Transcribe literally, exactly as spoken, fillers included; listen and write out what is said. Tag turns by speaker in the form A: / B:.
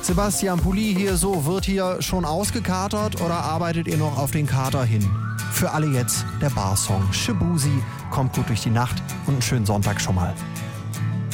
A: Sebastian Pulli hier so, wird hier schon ausgekatert oder arbeitet ihr noch auf den Kater hin? Für alle jetzt der Bar-Song Shibusi, kommt gut durch die Nacht und einen schönen Sonntag schon mal.